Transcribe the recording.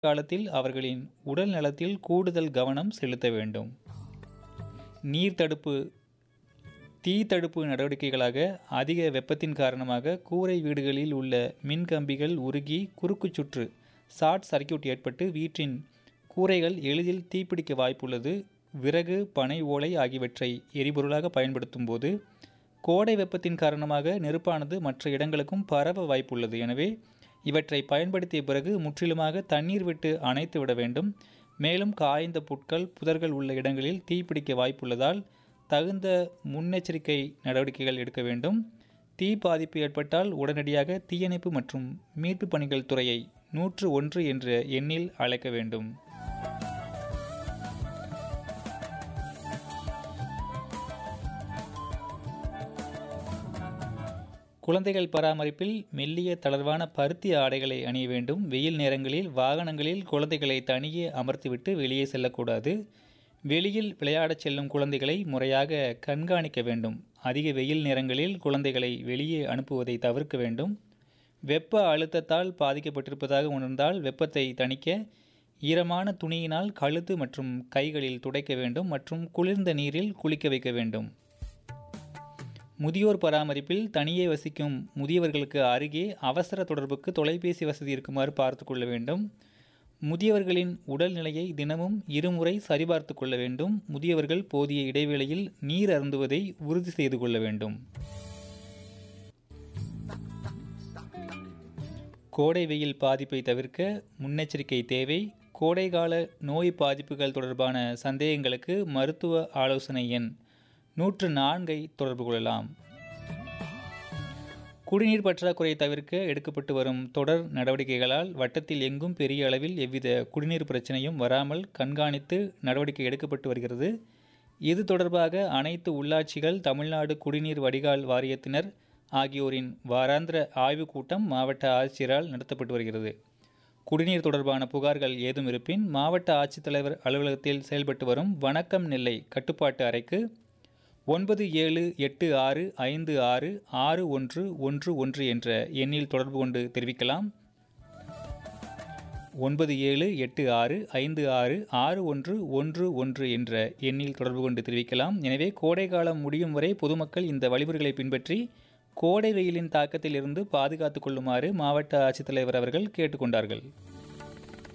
காலத்தில் அவர்களின் உடல் நலத்தில் கூடுதல் கவனம் செலுத்த வேண்டும். நீர் தடுப்பு தீ தடுப்பு நடவடிக்கைகளாக அதிக வெப்பத்தின் காரணமாக கூரை வீடுகளில் உள்ள மின்கம்பிகள் உருகி குறுக்குச் சுற்று ஷார்ட் சர்க்யூட் ஏற்பட்டு வீட்டின் கூரைகள் எளிதில் தீப்பிடிக்க வாய்ப்புள்ளது. விறகு, பனை ஓலை ஆகியவற்றை எரிபொருளாக பயன்படுத்தும் போது கோடை வெப்பத்தின் காரணமாக நெருப்பானது மற்ற இடங்களுக்கும் பரவ வாய்ப்புள்ளது. எனவே இவற்றை பயன்படுத்திய பிறகு முற்றிலுமாக தண்ணீர் விட்டு அணைத்து விட வேண்டும். மேலும் காய்ந்த புட்கள், புதர்கள் உள்ள இடங்களில் தீப்பிடிக்க வாய்ப்புள்ளதால் தகுந்த முன்னெச்சரிக்கை நடவடிக்கைகள் எடுக்க வேண்டும். தீ பாதிப்பு ஏற்பட்டால் உடனடியாக தீயணைப்பு மற்றும் மீட்பு பணிகள் துறையை 101 என்ற எண்ணில் அழைக்க வேண்டும். குழந்தைகள் பராமரிப்பில் மெல்லிய தளர்வான பருத்தி ஆடைகளை அணிய வேண்டும். வெயில் நேரங்களில் வாகனங்களில் குழந்தைகளை தனியே அமர்த்திவிட்டு வெளியே செல்லக்கூடாது. வெளியில் விளையாடச் செல்லும் குழந்தைகளை முறையாக கண்காணிக்க வேண்டும். அதிக வெயில் நேரங்களில் குழந்தைகளை வெளியே அனுப்புவதை தவிர்க்க வேண்டும். வெப்ப அழுத்தத்தால் பாதிக்கப்பட்டிருப்பதாக உணர்ந்தால் வெப்பத்தை தணிக்க ஈரமான துணியினால் கழுத்து மற்றும் கைகளில் துடைக்க வேண்டும் மற்றும் குளிர்ந்த நீரில் குளிக்க வைக்க வேண்டும். முதியோர் பராமரிப்பில் தனியே வசிக்கும் முதியவர்களுக்கு அருகே அவசர தொடர்புக்கு தொலைபேசி வசதி இருக்குமாறு பார்த்து கொள்ள வேண்டும். முதியவர்களின் உடல்நிலையை தினமும் இருமுறை சரிபார்த்து கொள்ள வேண்டும். முதியவர்கள் போதிய இடைவேளையில் நீர் அருந்துவதை உறுதி செய்து கொள்ள வேண்டும். கோடை வெயில் பாதிப்பை தவிர்க்க முன்னெச்சரிக்கை தேவை. கோடைகால நோய் பாதிப்புகள் தொடர்பான சந்தேகங்களுக்கு மருத்துவ ஆலோசனை எண் 104 தொடர்பு கொள்ளலாம். குடிநீர் பற்றாக்குறை தவிர்க்க எடுக்கப்பட்டு வரும் தொடர் நடவடிக்கைகளால் வட்டத்தில் எங்கும் பெரிய அளவில் எவ்வித குடிநீர் பிரச்சனையும் வராமல் கண்காணித்து நடவடிக்கை எடுக்கப்பட்டு வருகிறது. இது தொடர்பாக அனைத்து உள்ளாட்சிகள், தமிழ்நாடு குடிநீர் வடிகால் வாரியத்தினர் ஆகியோரின் வாராந்திர ஆய்வுக் கூட்டம் மாவட்ட ஆட்சியரால் நடத்தப்பட்டு வருகிறது. குடிநீர் தொடர்பான புகார்கள் ஏதும் இருப்பின் மாவட்ட ஆட்சித்தலைவர் அலுவலகத்தில் செயல்பட்டு வரும் வணக்கம் நெல்லை கட்டுப்பாட்டு அறைக்கு 9786566111 என்ற எண்ணில் தொடர்பு கொண்டு தெரிவிக்கலாம். 9786566111 என்ற எண்ணில் தொடர்பு கொண்டு தெரிவிக்கலாம். எனவே கோடை காலம் முடியும் வரை பொதுமக்கள் இந்த வழிமுறைகளை பின்பற்றி கோடை வெயிலின் தாக்கத்தில் இருந்து பாதுகாத்துக் கொள்ளுமாறு மாவட்ட ஆட்சித்தலைவர் அவர்கள் கேட்டுக்கொண்டார்கள்.